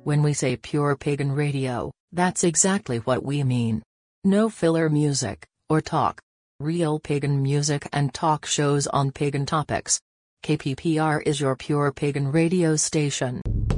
When we say pure pagan radio, that's exactly what we mean. No filler music, or talk. Real pagan music and talk shows on pagan topics. KPPR is your pure pagan radio station.